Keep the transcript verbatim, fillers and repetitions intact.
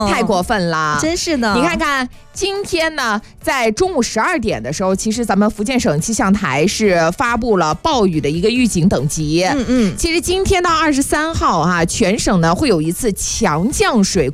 太过分了， 真是的。 你看看今天呢，在中午十二点的时候，其实咱们福建省气象台是发布了暴雨的一个预警等级。 嗯嗯， 其实今天到二十三号哈、啊，全省呢会有一次强降水